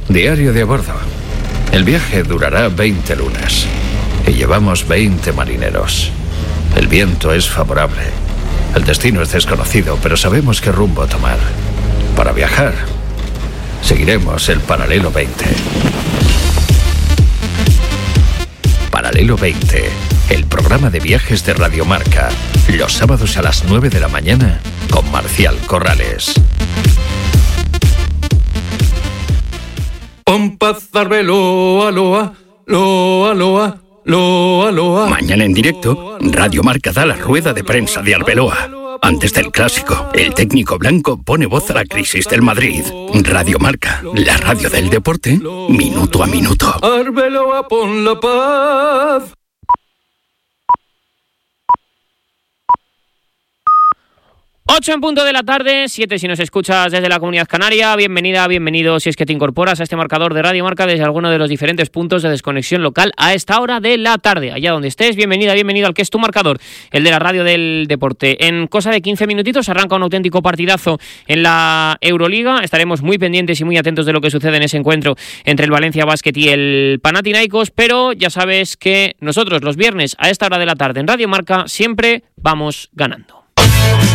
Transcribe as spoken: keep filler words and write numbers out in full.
Diario de a bordo. El viaje durará veinte lunas y llevamos veinte marineros. El viento es favorable. El destino es desconocido, pero sabemos qué rumbo tomar. Para viajar, seguiremos el Paralelo veinte. Paralelo veinte, el programa de viajes de Radio Marca. Los sábados a las nueve de la mañana con Marcial Corrales. Aloa, loa, loa, loa, loa. Mañana en directo, Radio Marca da la rueda de prensa de Arbeloa. Antes del clásico, el técnico blanco pone voz a la crisis del Madrid. Radio Marca, la radio del deporte, minuto a minuto. Arbeloa, pon la paz. ocho en punto de la tarde, siete si nos escuchas desde la Comunidad Canaria. Bienvenida, bienvenido si es que te incorporas a este marcador de Radio Marca desde alguno de los diferentes puntos de desconexión local a esta hora de la tarde. Allá donde estés, bienvenida, bienvenido al que es tu marcador, el de la radio del deporte. En cosa de quince minutitos arranca un auténtico partidazo en la Euroliga. Estaremos muy pendientes y muy atentos de lo que sucede en ese encuentro entre el Valencia Basket y el Panathinaikos, pero ya sabes que nosotros los viernes a esta hora de la tarde en Radio Marca siempre vamos ganando.